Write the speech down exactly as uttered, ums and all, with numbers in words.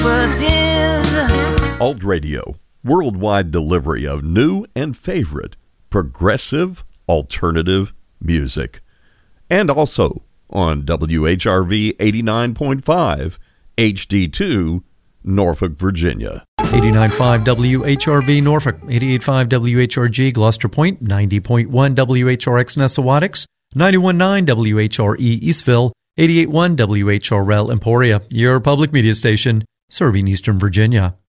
Alt Radio, worldwide delivery of new and favorite progressive alternative music. And also on W H R V eighty-nine point five H D two, Norfolk, Virginia. eighty-nine point five W H R V Norfolk, eighty-eight point five W H R G Gloucester Point, ninety point one W H R X Nessawadox, ninety-one point nine W H R E Eastville, eighty-eight point one W H R L Emporia, your public media station serving Eastern Virginia.